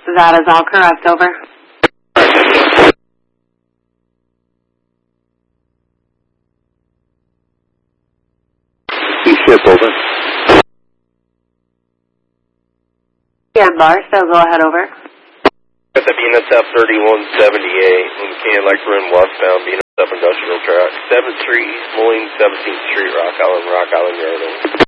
That is all correct, over. Ship, over. Yeah, bar, so go ahead, over. Sabina Step 3178, when can like run westbound, Venus Step Industrial Track, 7th Street, East Moline, 17th Street, Rock Island, Rock Island Road.